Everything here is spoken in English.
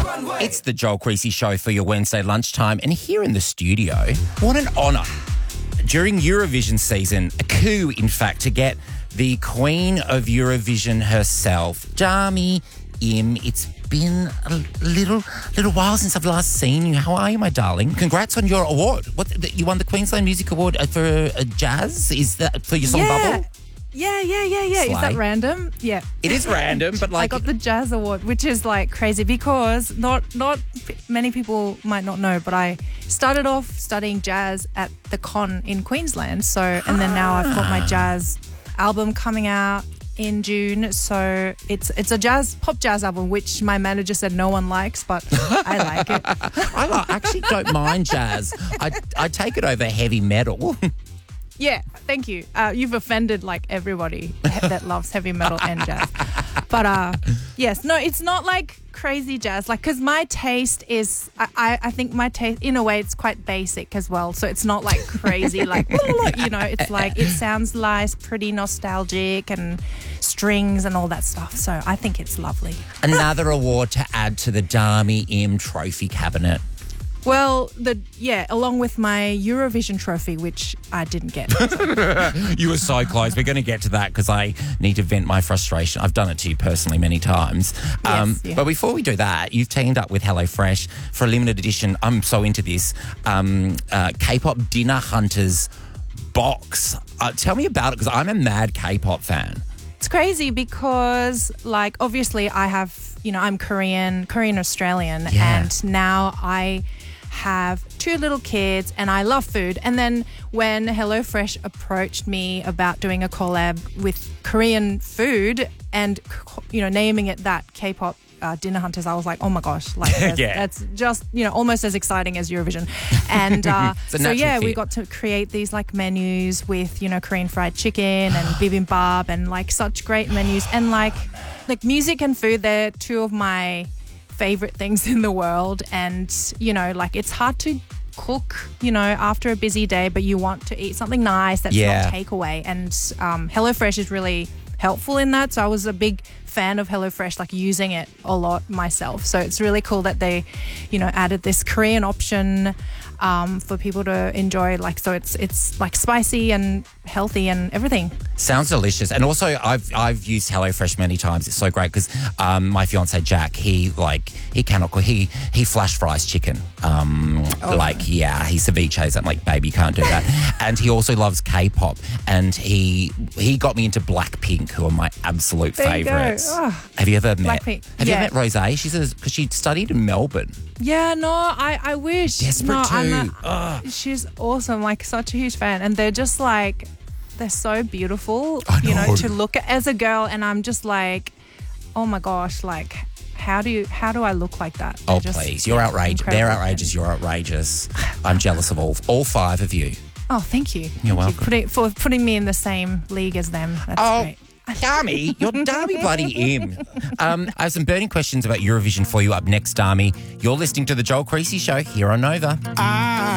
It's the Joel Creasy Show for your Wednesday lunchtime, and here in the studio, what an honour. During Eurovision season, a coup, in fact, to get the Queen of Eurovision herself, Dami Im. It's been a little while since I've last seen you. How are you, my darling? Congrats on your award. You won the Queensland Music Award for jazz? Is that for your song Bubble? Yeah. Slay. Is that random? Yeah. It is random, but I got the Jazz Award, which is like crazy because not many people might not know, but I started off studying jazz at the Con in Queensland. So, and then now I've got my jazz album coming out in June. So it's a pop jazz album, which my manager said no one likes, but I like it. I actually don't mind jazz. I take it over heavy metal. Yeah, thank you. You've offended like everybody that loves heavy metal and jazz. But yes, no, it's not like crazy jazz. Like, because my taste is, I think my taste, in a way, it's quite basic as well. So it's not like crazy, like, you know, it's like, it sounds nice, pretty nostalgic and strings and all that stuff. So I think it's lovely. Another award to add to the Dami Im trophy cabinet. Well, along with my Eurovision trophy, which I didn't get. You were so close. We're going to get to that because I need to vent my frustration. I've done it to you personally many times. Yes, yeah. But before we do that, you've teamed up with HelloFresh for a limited edition. I'm so into this. K-pop Dinner Hunters box. Tell me about it because I'm a mad K-pop fan. It's crazy because, like, obviously I have, I'm Korean Australian, and now I have 2 little kids and I love food. And then when HelloFresh approached me about doing a collab with Korean food and, naming it that K-pop Dinner Hunters, I was like, oh my gosh, like that's just, almost as exciting as Eurovision. And we got to create these like menus with, Korean fried chicken and bibimbap and like such great menus. And like music and food, they're 2 of my favorite things in the world. And, it's hard to cook, after a busy day, but you want to eat something nice that's not takeaway. And HelloFresh is really helpful in that. So I was a big fan of HelloFresh, like using it a lot myself. So it's really cool that they, added this Korean option for people to enjoy. Like, so it's like spicy and healthy and everything. Sounds delicious. And also I've used HelloFresh many times. It's so great because my fiance Jack, he cannot cook. He flash fries chicken. He ceviches. I'm like, baby, you can't do that. And he also loves K-pop. And he got me into Blackpink, who are my absolute favourites. Oh, have you ever met? Blackpink. Have you met Rosé? Because she studied in Melbourne. Yeah, no, I wish. Desperate too. She's awesome, like such a huge fan. And they're just like, they're so beautiful, to look at as a girl. And I'm just like, oh my gosh, like, how do I look like that? Oh, please. You're outrageous. They're outrageous. You're outrageous. I'm jealous of all 5 of you. Oh, thank you. You're welcome. For putting me in the same league as them. That's great. Dami, you're Dami bloody Im. I have some burning questions about Eurovision for you up next, Dami. You're listening to The Joel Creasy Show here on Nova.